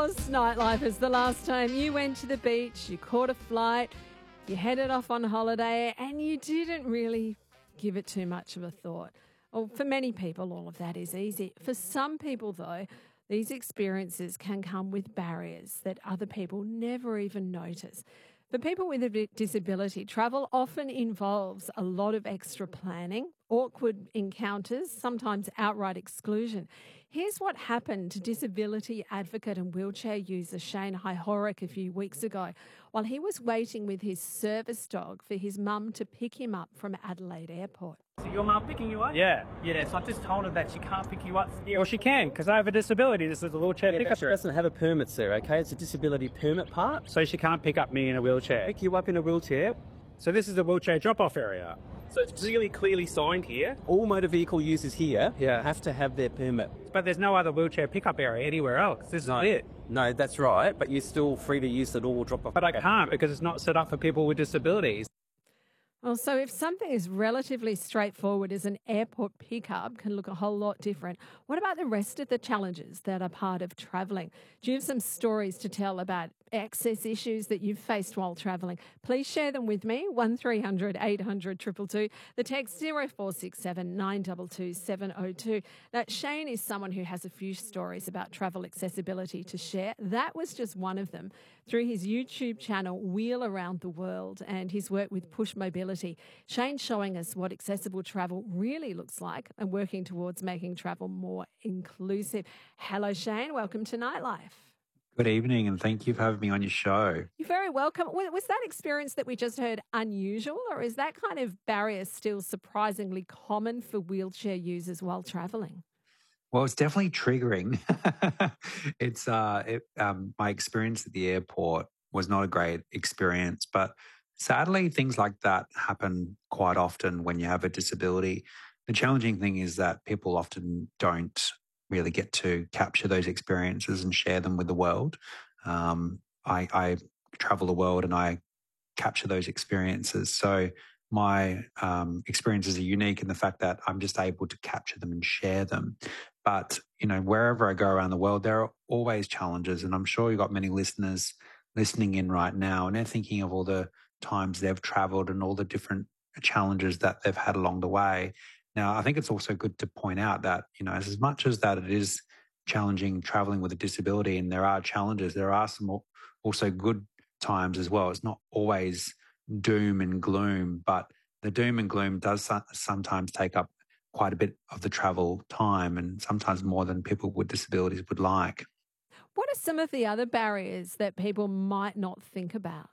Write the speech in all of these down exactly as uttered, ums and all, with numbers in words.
was, Nightlifers, the last time you went to the beach, you caught a flight, you headed off on holiday, and you didn't really give it too much of a thought? Well, for many people, all of that is easy. For some people, though, these experiences can come with barriers that other people never even notice. For people with a di- disability, travel often involves a lot of extra planning, awkward encounters, sometimes outright exclusion. Here's what happened to disability advocate and wheelchair user Shane Hyhoric a few weeks ago while he was waiting with his service dog for his mum to pick him up from Adelaide Airport. So your mum picking you up? Yeah. Yeah, so I've just told her that she can't pick you up. Yeah, well, she can, because I have a disability. This is a wheelchair Yeah, pickup. she doesn't have a permit, sir, okay? It's a disability permit part. So she can't pick up me in a wheelchair. Pick you up in a wheelchair. So this is a wheelchair drop-off area. So it's really clearly signed here. All motor vehicle users here Yeah. have to have their permit. But there's no other wheelchair pickup area anywhere else. This is it. No, that's right, but you're still free to use the normal drop-off. But I can't because it's not set up for people with disabilities. Well, so if something is relatively straightforward as an airport pickup can look a whole lot different, what about the rest of the challenges that are part of travelling? Do you have some stories to tell about access issues that you've faced while travelling? Please share them with me, one three hundred eight hundred two two two. The text zero four six seven nine two two seven zero two. Now, Shane is someone who has a few stories about travel accessibility to share. That was just one of them. Through his YouTube channel, Wheel Around the World, and his work with Push Mobility, Shane's showing us what accessible travel really looks like and working towards making travel more inclusive. Hello, Shane. Welcome to Nightlife. Good evening, and thank you for having me on your show. You're very welcome. Was was that experience that we just heard unusual, or is that kind of barrier still surprisingly common for wheelchair users while travelling? Well, it's definitely triggering. it's uh, it, um, my experience at the airport was not a great experience, but sadly, things like that happen quite often when you have a disability. The challenging thing is that people often don't really get to capture those experiences and share them with the world. Um, I, I travel the world and I capture those experiences. So my um, experiences are unique in the fact that I'm just able to capture them and share them. But, you know, wherever I go around the world, there are always challenges. And I'm sure you've got many listeners listening in right now, and they're thinking of all the times they've traveled and all the different challenges that they've had along the way. Now, I think it's also good to point out that, you know, as much as that it is challenging traveling with a disability and there are challenges, there are some also good times as well. It's not always doom and gloom, but the doom and gloom does sometimes take up quite a bit of the travel time, and sometimes more than people with disabilities would like. What are some of the other barriers that people might not think about?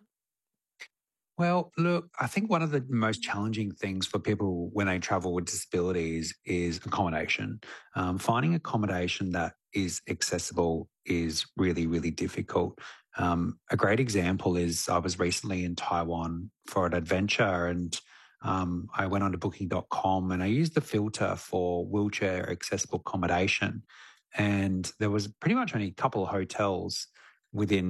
Well, look, I think one of the most challenging things for people when they travel with disabilities is accommodation. Um, finding accommodation that is accessible is really, really difficult. Um, a great example is I was recently in Taiwan for an adventure, and um, I went onto booking dot com and I used the filter for wheelchair accessible accommodation. And there was pretty much only a couple of hotels within